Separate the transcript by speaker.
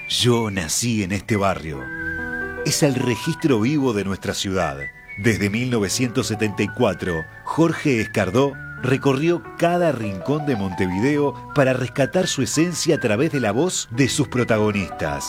Speaker 1: Yo nací en este barrio. Es el registro vivo de nuestra ciudad. Desde 1974, Jorge Escardó recorrió cada rincón de Montevideo para rescatar su esencia a través de la voz de sus protagonistas.